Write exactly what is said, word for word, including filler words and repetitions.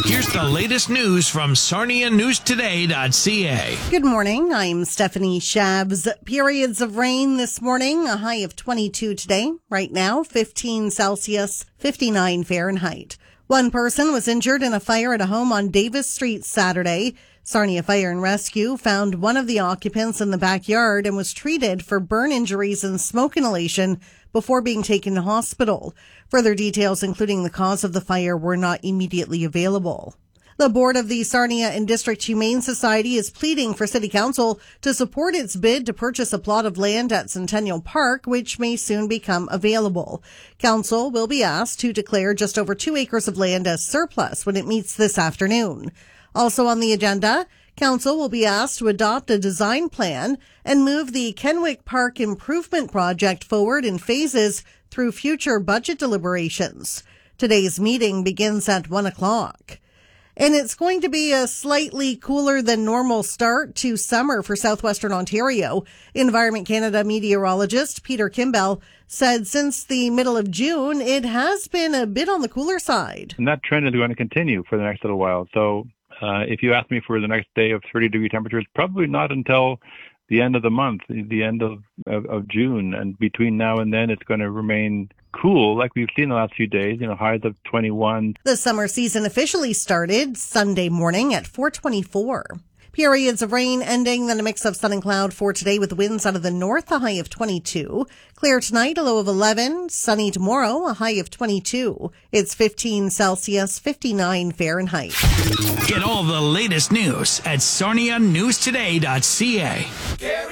Here's the latest news from Sarnia News Today dot C A. Good morning. I'm Stephanie Shabs. Periods of rain this morning, a high of twenty-two today. Right now, fifteen Celsius, fifty-nine Fahrenheit. One person was injured in a fire at a home on Davis Street Saturday. Sarnia Fire and Rescue found one of the occupants in the backyard and was treated for burn injuries and smoke inhalation before being taken to hospital. Further details, including the cause of the fire, were not immediately available. The board of the Sarnia and District Humane Society is pleading for City Council to support its bid to purchase a plot of land at Centennial Park, which may soon become available. Council will be asked to declare just over two acres of land as surplus when it meets this afternoon. Also on the agenda, Council will be asked to adopt a design plan and move the Kenwick Park Improvement Project forward in phases through future budget deliberations. Today's meeting begins at one o'clock. And it's going to be a slightly cooler than normal start to summer for southwestern Ontario. Environment Canada meteorologist Peter Kimball said since the middle of June, it has been a bit on the cooler side. And that trend is going to continue for the next little while. So uh, if you ask me for the next day of thirty degree temperatures, probably not until the end of the month, the end of, of, of June. And between now and then, it's going to remain cool like we've seen the last few days, you know, highs of twenty-one. The summer season officially started Sunday morning at four twenty-four. Periods of rain ending, then a mix of sun and cloud for today with winds out of the north, a high of twenty-two. Clear tonight, a low of eleven. Sunny tomorrow, a high of twenty-two. It's fifteen Celsius, fifty-nine Fahrenheit. Get all the latest news at Sarnia News Today dot C A.